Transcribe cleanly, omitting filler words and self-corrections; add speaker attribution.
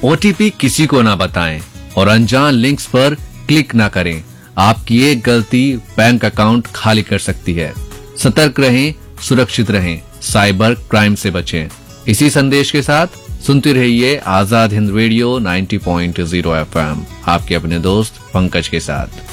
Speaker 1: OTP किसी को ना बताएं और अनजान लिंक्स पर क्लिक ना करें। आपकी एक गलती बैंक अकाउंट खाली कर सकती है। सतर्क रहें, सुरक्षित रहें, साइबर क्राइम से बचें। इसी संदेश के साथ सुनते रहिए आजाद हिंद रेडियो 90.0 FM, आपके अपने दोस्त पंकज के साथ।